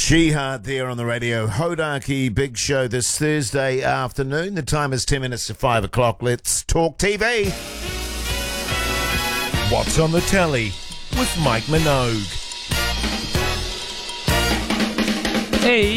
Jihad there on the radio. Hodaki Big Show this Thursday afternoon. The time is 10 minutes to 5 o'clock. Let's talk TV. What's on the telly with Mike Minogue. Hey,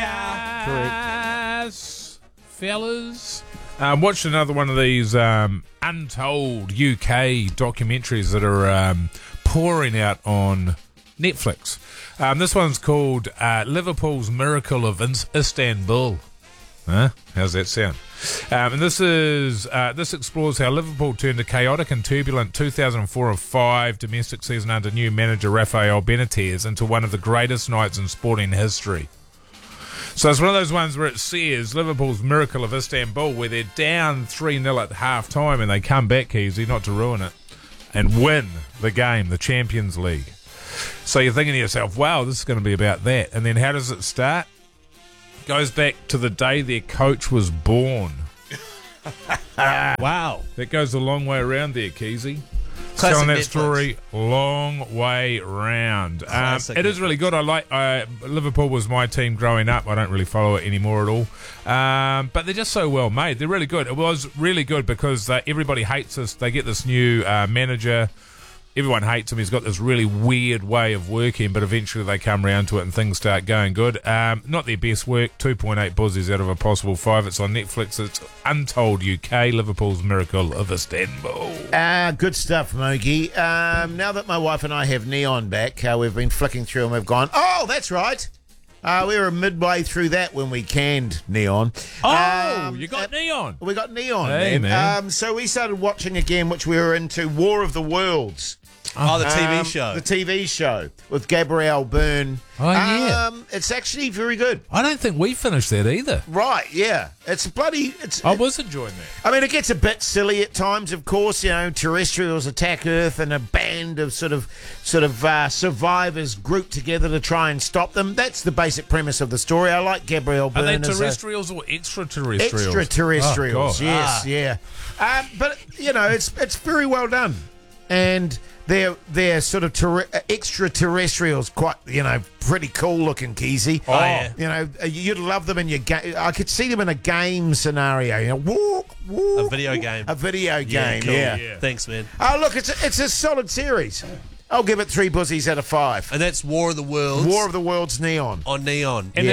Yeah. yes, fellas. Watched another one of these untold UK documentaries that are pouring out on Netflix. This one's called Liverpool's Miracle of Istanbul. Huh? How's that sound? And this explores how Liverpool turned a chaotic and turbulent 2004-05 domestic season under new manager Rafael Benitez into one of the greatest nights in sporting history. So it's one of those ones where it says Liverpool's Miracle of Istanbul, where they're down 3-0 at half-time and they come back, Keezy, not to ruin it, and win the game, the Champions League. So you're thinking to yourself, wow, this is going to be about that. And then how does it start? Goes back to the day their coach was born. Wow. That goes a long way around there, Keezy. Classic Telling that Netflix. story long way round. Classic It is really good. I like Liverpool was my team growing up. I don't really follow it anymore at all. But they're just so well made. They're really good. It was really good because everybody hates us. They get this new manager. Everyone hates him. He's got this really weird way of working, but eventually they come round to it and things start going good. Not their best work. 2.8 buzzies out of a possible 5. It's on Netflix. It's Untold UK, Liverpool's Miracle of Istanbul. Good stuff, Mogi. Now that my wife and I have Neon back, we've been flicking through and we've gone, oh, that's right. We were midway through that when we canned Neon. Oh, you got Neon. We got Neon, Hey, man. So we started watching again, which we were into, War of the Worlds. Oh, the TV show. The TV show with Gabrielle Byrne. Oh, yeah. It's actually very good. I don't think we finished that either. Right, yeah. It's bloody... I was enjoying that. I mean, it gets a bit silly at times, of course. You know, terrestrials attack Earth and a band of sort of survivors group together to try and stop them. That's the basic premise of the story. I like Gabrielle Are Byrne. they as a- terrestrials or extraterrestrials? Extraterrestrials, Oh, God. yes, yeah. But, you know, it's very well done. And they're sort of extraterrestrials, quite, you know, pretty cool looking, Keezy. Oh, yeah. You know, you'd love them in your game. I could see them in a game scenario. You know, walk. A video game. A video game, cool. yeah. Thanks, man. Oh, look, it's a solid series. I'll give it 3 buzzies out of 5. And that's War of the Worlds. War of the Worlds Neon. on Neon. And,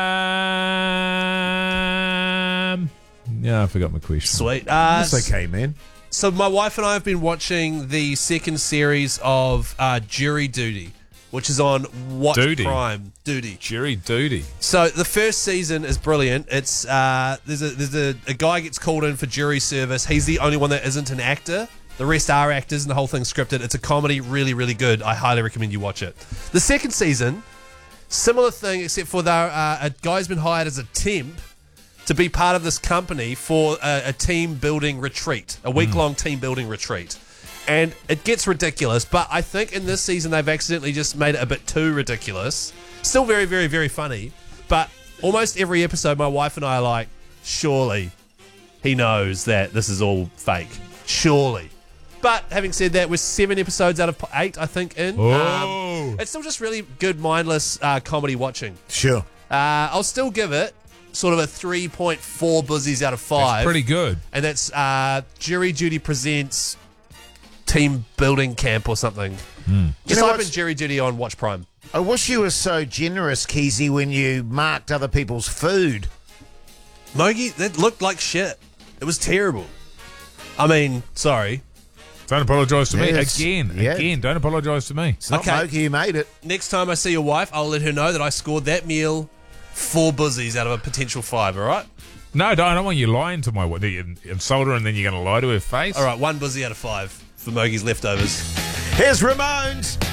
I forgot my question. Sweet. That's okay, man. So my wife and I have been watching the second series of Jury Duty, which is on Watch Duty. Prime. Duty. Jerry Duty. So the first season is brilliant. It's there's a guy gets called in for jury service. He's the only one that isn't an actor. The rest are actors, and the whole thing's scripted. It's a comedy, really, really good. I highly recommend you watch it. The second season, similar thing, except for a guy's been hired as a temp to be part of this company for a team building retreat, a week-long team building retreat. And it gets ridiculous, but I think in this season they've accidentally just made it a bit too ridiculous. Still very, very, very funny, but almost every episode my wife and I are like, surely he knows that this is all fake. Surely. But having said that, we're 7 episodes out of 8, I think, in. Oh. It's still just really good, mindless comedy watching. Sure. I'll still give it sort of a 3.4 buzzies out of 5. That's pretty good. And that's Jury Duty Presents Team Building Camp or something. Just know type in what's- Jury Duty on Watch Prime. I wish you were so generous, Keezy, when you marked other people's food. Mogi, that looked like shit. It was terrible. I mean, sorry. Don't apologise to me. Yes. Yeah. Again, don't apologise to me. It's not Okay. Moki who made it. Next time I see your wife, I'll let her know that I scored that meal 4 buzzies out of a potential 5, all right? No, I don't want you lying to my wife. You insult her and then you're going to lie to her face. All right, 1 buzzy out of 5 for Mogi's leftovers. Here's Ramones.